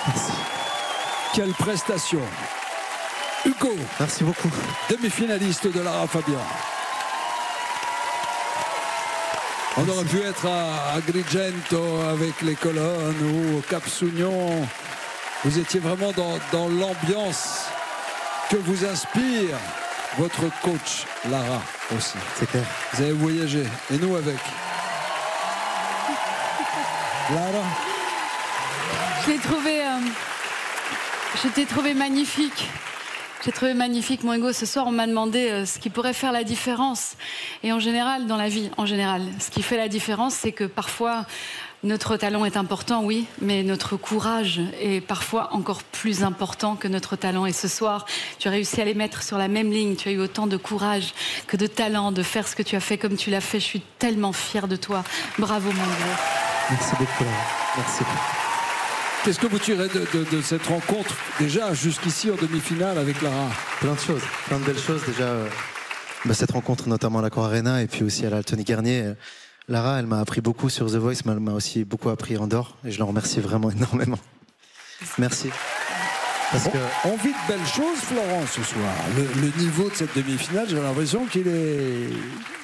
Merci. Quelle prestation. Hugo. Merci beaucoup. Demi-finaliste de Lara Fabian. On aurait pu être à Agrigento avec les colonnes ou au Cap Sugnon. Vous étiez vraiment dans l'ambiance que vous inspire votre coach Lara aussi. C'est clair. Vous avez voyagé et nous avec. Lara. Je t'ai trouvé magnifique. J'ai trouvé magnifique, mon Hugo. Ce soir, on m'a demandé ce qui pourrait faire la différence. Et en général, dans la vie, ce qui fait la différence, c'est que parfois, notre talent est important, oui, mais notre courage est parfois encore plus important que notre talent. Et ce soir, tu as réussi à les mettre sur la même ligne. Tu as eu autant de courage que de talent de faire ce que tu as fait comme tu l'as fait. Je suis tellement fière de toi. Bravo, mon Hugo. Merci beaucoup, Lara. Merci. Qu'est-ce que vous tirez de cette rencontre, déjà jusqu'ici en demi-finale avec Lara? Plein de choses, plein de belles choses. Déjà, cette rencontre, notamment à l'Accor Arena et puis aussi à l'Altony Garnier. Lara, elle m'a appris beaucoup sur The Voice, mais elle m'a aussi beaucoup appris en dehors. Et je l'en remercie vraiment énormément. Merci. Parce on vit de belles choses, Florence, ce soir. Le niveau de cette demi-finale, j'ai l'impression qu'il est